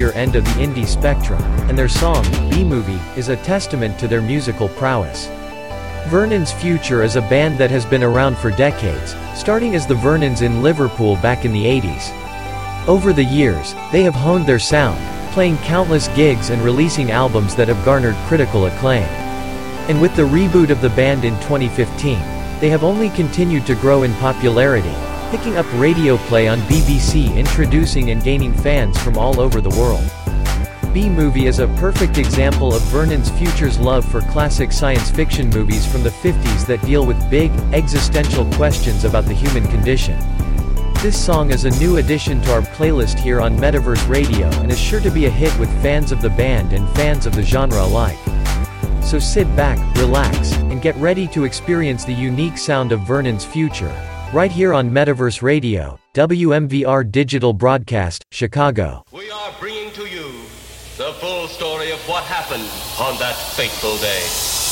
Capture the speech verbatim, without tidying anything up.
earlier end of the indie spectrum, and their song, B-Movie, is a testament to their musical prowess. Vernon's Future is a band that has been around for decades, starting as the Vernons in Liverpool back in the eighties. Over the years, they have honed their sound, playing countless gigs and releasing albums that have garnered critical acclaim. And with the reboot of the band in twenty fifteen, they have only continued to grow in popularity, picking up radio play on B B C, introducing and gaining fans from all over the world. B-Movie is a perfect example of Vernon's Future's love for classic science fiction movies from the fifties that deal with big, existential questions about the human condition. This song is a new addition to our playlist here on Metaverse Radio and is sure to be a hit with fans of the band and fans of the genre alike. So sit back, relax, and get ready to experience the unique sound of Vernon's Future, right here on Metaverse Radio, W M V R Digital Broadcast, Chicago. We are bringing to you the full story of what happened on that fateful day.